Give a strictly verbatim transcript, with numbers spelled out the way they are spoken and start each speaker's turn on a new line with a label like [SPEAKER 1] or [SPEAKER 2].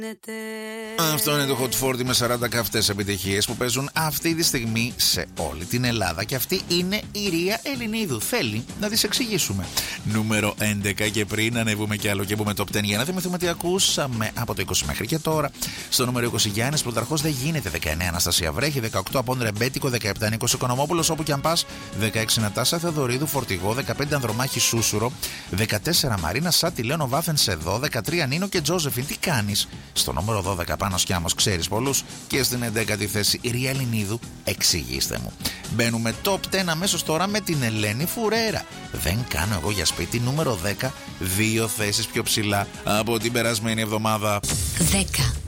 [SPEAKER 1] Αυτό είναι το Hot σαράντα με σαράντα καυτές επιτυχίες που παίζουν αυτή τη στιγμή σε όλη την Ελλάδα. Και αυτή είναι η Ρία Ελληνίδου. Θέλει να τις εξηγήσουμε. Νούμερο έντεκα, και πριν ανεβούμε κι άλλο και πούμε top δέκα για να θυμηθούμε τι ακούσαμε από το είκοσι μέχρι και τώρα. Στο νούμερο είκοσι, Γιάννης Πρωταρχός, δεν γίνεται. Δεκαεννέα, Αναστασία Βρέχη. Δεκαοκτώ, Απόν Ρεμπέτικο. Δεκαεπτά, Νίκος Οικονομόπουλος, όπου κι αν πας. Δεκαέξι, Νατάσα Θεοδωρίδου, Φορτηγό. Δεκαπέντε, Ανδρομάχη Σούσουρο. Δεκατέσσερα, Μαρίνα Σάτι Λέωνο Βάθεν Σεδό. Δεκατρία, Νίνο και Τζόζεφιν. Τι κάνεις? Στο νούμερο δώδεκα, Πάνος Κιάμος, ξέρεις πολλούς. Και στην έντεκατη θέση, η Ρία Ελληνίδου, εξηγήστε μου. Μπαίνουμε top δέκα αμέσως τώρα με την Ελένη Φουρέρα. Δεν κάνω εγώ για σπίτι, νούμερο δέκα. Δύο θέσεις πιο ψηλά από την περασμένη εβδομάδα.
[SPEAKER 2] δέκα.